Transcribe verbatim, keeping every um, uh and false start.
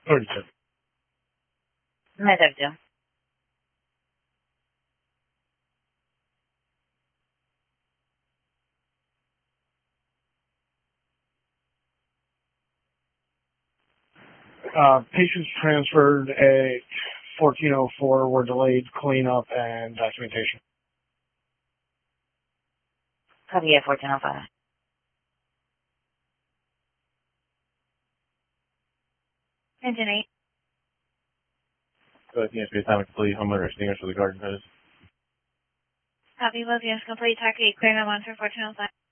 thirty-two. Meserved. Uh, patients transferred at fourteen oh four were delayed cleanup and documentation. Copy at fourteen oh five. Engine eight. So I think it's be time to complete homeowner extinguisher for the garden hose. Copy, both yes, complete, Target eight, clear no one for fourteen oh five.